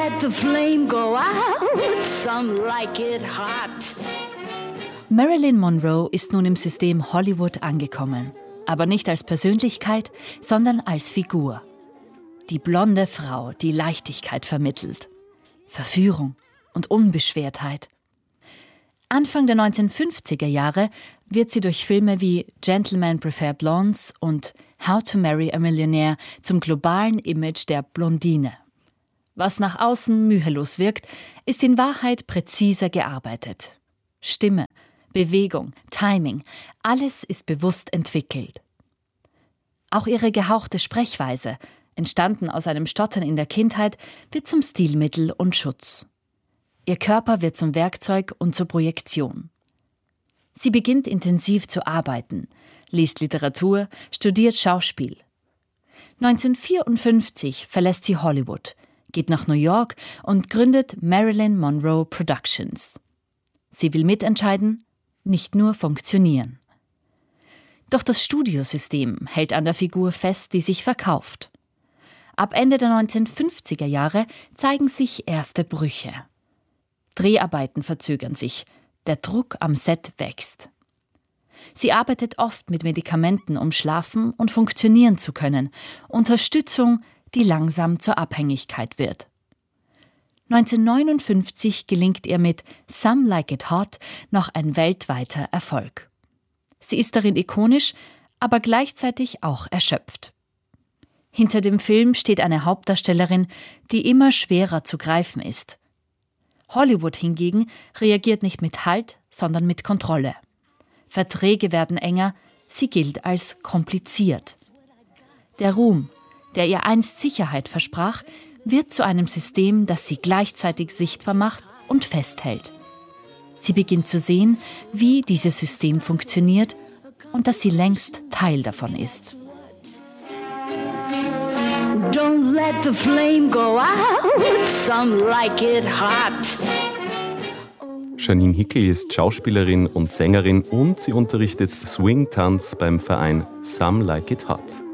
let the flame go out, some like it hot. Marilyn Monroe ist nun im System Hollywood angekommen. Aber nicht als Persönlichkeit, sondern als Figur. Die blonde Frau, die Leichtigkeit vermittelt. Verführung und Unbeschwertheit. Anfang der 1950er Jahre wird sie durch Filme wie Gentlemen Prefer Blondes und How to Marry a Millionaire zum globalen Image der Blondine. Was nach außen mühelos wirkt, ist in Wahrheit präziser gearbeitet. Stimme, Bewegung, Timing, alles ist bewusst entwickelt. Auch ihre gehauchte Sprechweise, entstanden aus einem Stottern in der Kindheit, wird zum Stilmittel und Schutz. Ihr Körper wird zum Werkzeug und zur Projektion. Sie beginnt intensiv zu arbeiten, liest Literatur, studiert Schauspiel. 1954 verlässt sie Hollywood, geht nach New York und gründet Marilyn Monroe Productions. Sie will mitentscheiden, nicht nur funktionieren. Doch das Studiosystem hält an der Figur fest, die sich verkauft. Ab Ende der 1950er Jahre zeigen sich erste Brüche. Dreharbeiten verzögern sich, der Druck am Set wächst. Sie arbeitet oft mit Medikamenten, um schlafen und funktionieren zu können. Unterstützung, die langsam zur Abhängigkeit wird. 1959 gelingt ihr mit Some Like It Hot noch ein weltweiter Erfolg. Sie ist darin ikonisch, aber gleichzeitig auch erschöpft. Hinter dem Film steht eine Hauptdarstellerin, die immer schwerer zu greifen ist. Hollywood hingegen reagiert nicht mit Halt, sondern mit Kontrolle. Verträge werden enger, sie gilt als kompliziert. Der Ruhm, der ihr einst Sicherheit versprach, wird zu einem System, das sie gleichzeitig sichtbar macht und festhält. Sie beginnt zu sehen, wie dieses System funktioniert und dass sie längst Teil davon ist. Don't let the flame go out, some like it hot. Janine Hickel ist Schauspielerin und Sängerin und sie unterrichtet Swing-Tanz beim Verein Some Like It Hot.